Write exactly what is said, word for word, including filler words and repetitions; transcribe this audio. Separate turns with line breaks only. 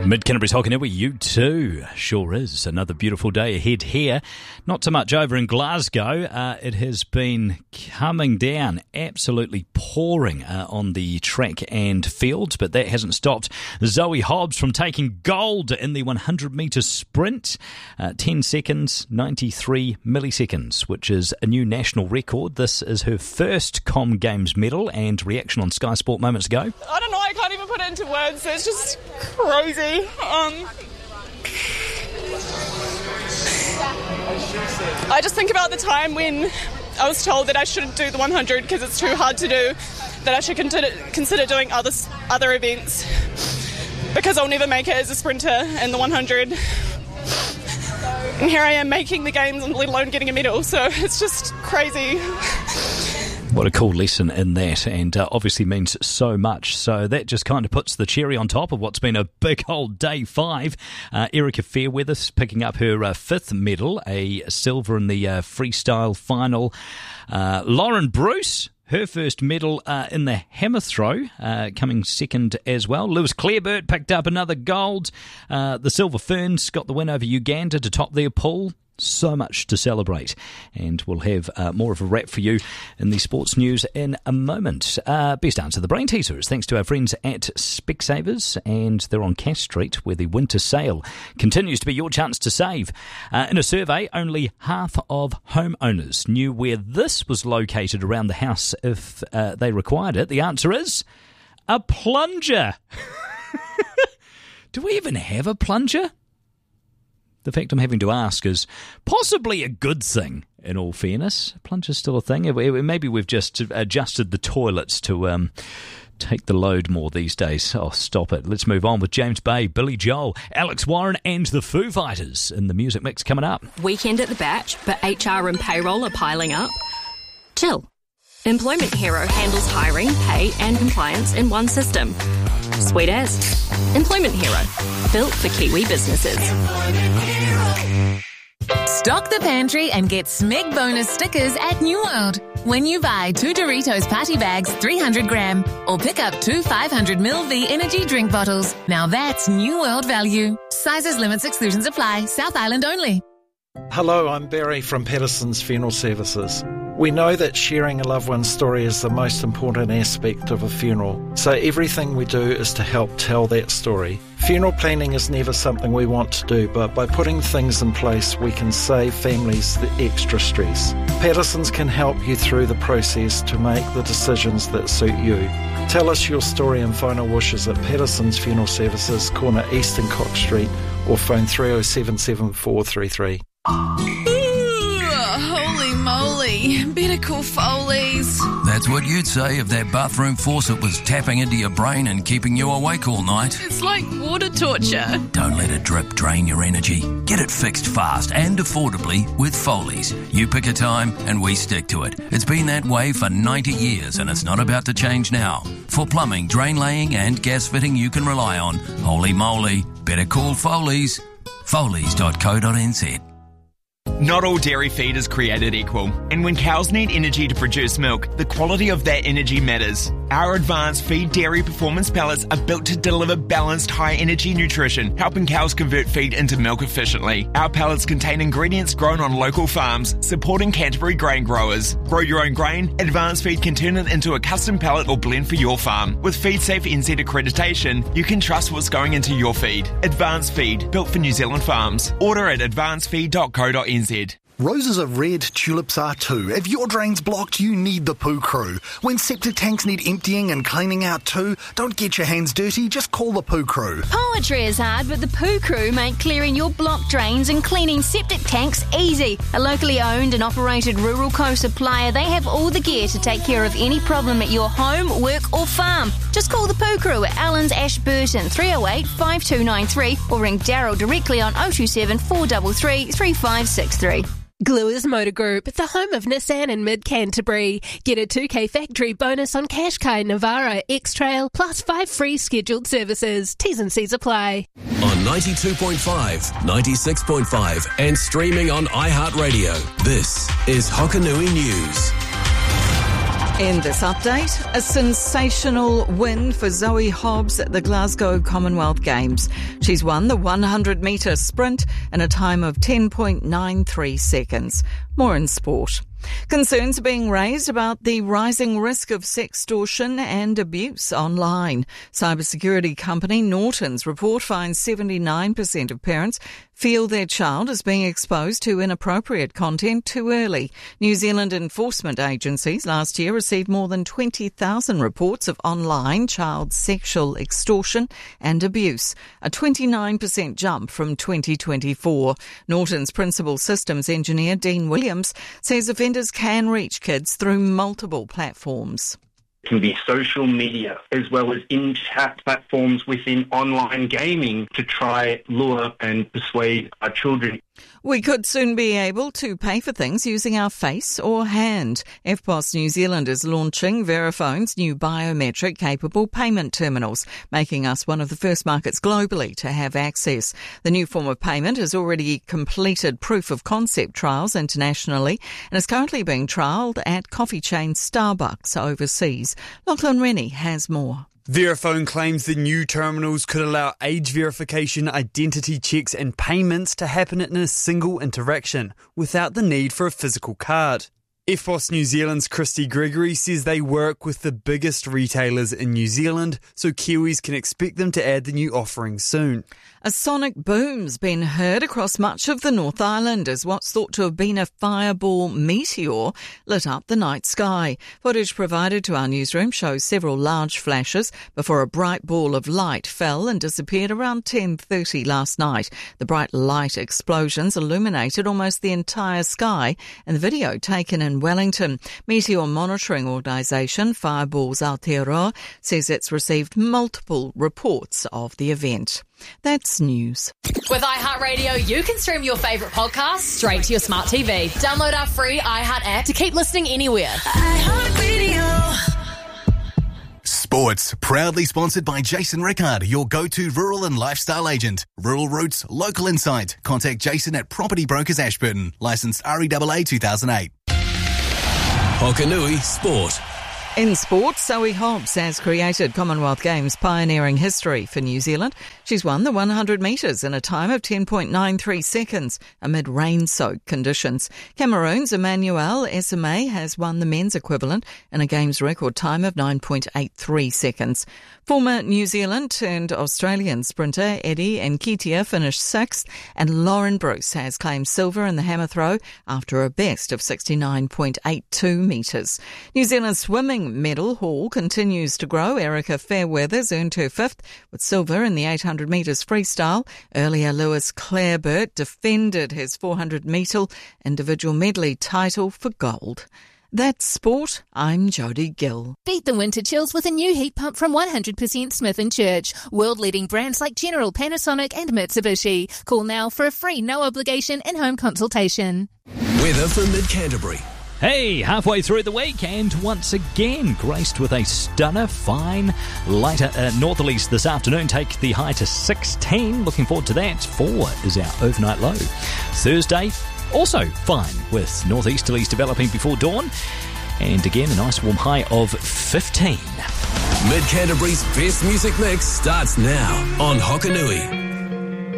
Mid-Canterbury's Hokanui, you too. Sure is. Another beautiful day ahead here. Not too much over in Glasgow. Uh, it has been coming down, absolutely pouring uh, on the track and fields, but that hasn't stopped Zoe Hobbs from taking gold in the one hundred metre sprint. Uh, ten seconds, ninety-three milliseconds, which is a new national record. This is her first Com Games medal, and reaction on Sky Sport moments ago.
I don't know, I can't even put it into words. It's just crazy. Um, I just think about the time when I was told that I shouldn't do the one hundred because it's too hard to do, that I should consider, consider doing other, other events because I'll never make it as a sprinter in the one hundred. And here I am making the games and let alone getting a medal, so it's just crazy.
What a cool lesson in that, and uh, obviously means so much. So that just kind of puts the cherry on top of what's been a big old day five. Uh, Erica Fairweather picking up her uh, fifth medal, a silver in the uh, freestyle final. Uh, Lauren Bruce, her first medal uh, in the hammer throw, uh, coming second as well. Lewis Clareburt picked up another gold. Uh, the Silver Ferns got the win over Uganda to top their pool. So much to celebrate, and we'll have uh, more of a wrap for you in the sports news in a moment. Uh, best answer the brain teasers, thanks to our friends at Specsavers, and they're on Cass Street, where the winter sale continues to be your chance to save. Uh, in a survey, only half of homeowners knew where this was located around the house if uh, they required it. The answer is a plunger. Do we even have a plunger? The fact I'm having to ask is possibly a good thing, in all fairness. Plunger's still a thing. Maybe we've just adjusted the toilets to um, take the load more these days. Oh, stop it. Let's move on with James Bay, Billy Joel, Alex Warren and the Foo Fighters in the music mix coming up.
Weekend at the Batch, but H R and payroll are piling up? Chill. Employment Hero handles hiring, pay and compliance in one system. Sweet as. Employment Hero. Built for Kiwi businesses.
Stock the pantry and get Smeg bonus stickers at New World. When you buy two Doritos party bags, three hundred gram, or pick up two five hundred milliliter V energy drink bottles. Now that's New World value. Sizes, limits, exclusions apply. South Island only.
Hello, I'm Barry from Patterson's Funeral Services. We know that sharing a loved one's story is the most important aspect of a funeral, so everything we do is to help tell that story. Funeral planning is never something we want to do, but by putting things in place, we can save families the extra stress. Patterson's can help you through the process to make the decisions that suit you. Tell us your story and final wishes at Patterson's Funeral Services, corner East and Cox Street, or phone three oh seven seven four three three.
Holy moly, better call Foley's.
That's what you'd say if that bathroom faucet was tapping into your brain and keeping you awake all night.
It's like water torture.
Don't let a drip drain your energy. Get it fixed fast and affordably with Foley's. You pick a time and we stick to it. It's been that way for ninety years and it's not about to change now. For plumbing, drain laying and gas fitting you can rely on, holy moly, better call Foley's. Foley's dot co dot n z.
Not all dairy feed is created equal, and when cows need energy to produce milk, the quality of that energy matters. Our advanced feed dairy performance pellets are built to deliver balanced, high-energy nutrition, helping cows convert feed into milk efficiently. Our pellets contain ingredients grown on local farms, supporting Canterbury grain growers. Grow your own grain, Advanced Feed can turn it into a custom pellet or blend for your farm. With FeedSafe N Z accreditation, you can trust what's going into your feed. Advanced Feed, built for New Zealand farms. Order at advanced feed dot co dot n z.
Roses are red, tulips are too. If your drain's blocked, you need the Poo Crew. When septic tanks need emptying and cleaning out too, don't get your hands dirty, just call the Poo Crew.
Poetry is hard, but the Poo Crew make clearing your blocked drains and cleaning septic tanks easy. A locally owned and operated rural co-supplier, they have all the gear to take care of any problem at your home, work or farm. Just call the Poo Crew at Allen's Ashburton, three oh eight, five two nine three, or ring Daryl directly on oh two seven, four three three, three five six three.
Gluers Motor Group, the home of Nissan in mid-Canterbury. Get a two K factory bonus on Qashqai, Navara, X-Trail, plus five free scheduled services. T's and C's apply.
On ninety-two point five, ninety-six point five, and streaming on iHeartRadio, this is Hokanui News.
In this update, a sensational win for Zoe Hobbs at the Glasgow Commonwealth Games. She's won the one hundred metre sprint in a time of ten point nine three seconds. More in sport. Concerns are being raised about the rising risk of sextortion and abuse online. Cybersecurity company Norton's report finds seventy-nine percent of parents feel their child is being exposed to inappropriate content too early. New Zealand enforcement agencies last year received more than twenty thousand reports of online child sexual extortion and abuse, a twenty-nine percent jump from twenty twenty-four. Norton's principal systems engineer Dean Williams says offenders can reach kids through multiple platforms.
It can be social media as well as in-chat platforms within online gaming to try, lure and persuade our children.
We could soon be able to pay for things using our face or hand. F P O S New Zealand is launching Verifone's new biometric-capable payment terminals, making us one of the first markets globally to have access. The new form of payment has already completed proof-of-concept trials internationally and is currently being trialled at coffee chain Starbucks overseas. Lachlan Rennie has more.
Verifone claims the new terminals could allow age verification, identity checks and payments to happen in a single interaction without the need for a physical card. F P O S New Zealand's Christy Gregory says they work with the biggest retailers in New Zealand, so Kiwis can expect them to add the new offering soon.
A sonic boom's been heard across much of the North Island as what's thought to have been a fireball meteor lit up the night sky. Footage provided to our newsroom shows several large flashes before a bright ball of light fell and disappeared around ten thirty last night. The bright light explosions illuminated almost the entire sky, and the video taken in Wellington. Meteor monitoring organisation Fireballs Aotearoa says it's received multiple reports of the event. That's news.
With iHeartRadio, you can stream your favourite podcasts straight to your smart T V. Download our free iHeart app to keep listening anywhere. iHeartRadio.
Sports, proudly sponsored by Jason Rickard, your go-to rural and lifestyle agent. Rural Roots, local insight. Contact Jason at Property Brokers Ashburton. Licensed R E A A two thousand eight.
Hokanui Sport.
In sport, Zoe Hobbs has created Commonwealth Games pioneering history for New Zealand. She's won the one hundred metres in a time of ten point nine three seconds amid rain-soaked conditions. Cameroon's Emmanuel Esame has won the men's equivalent in a Games record time of nine point eight three seconds. Former New Zealand turned Australian sprinter Eddie Nketiah finished sixth, and Lauren Bruce has claimed silver in the hammer throw after a best of sixty-nine point eight two metres. New Zealand's swimming medal haul continues to grow. Erica Fairweathers earned her fifth with silver in the eight hundred metres freestyle. Earlier, Lewis Clareburt defended his four hundred metre individual medley title for gold. That's sport. I'm Jodie Gill.
Beat the winter chills with a new heat pump from one hundred percent Smith and Church. World-leading brands like General, Panasonic and Mitsubishi. Call now for a free no-obligation in-home consultation.
Weather for Mid-Canterbury.
Hey, halfway through the week and once again graced with a stunner, fine, lighter uh, northerlies this afternoon. Take the high to sixteen. Looking forward to that. Four is our overnight low. Thursday, also fine with northeasterlies developing before dawn. And again, a nice warm high of fifteen.
Mid-Canterbury's best music mix starts now on Hokanui.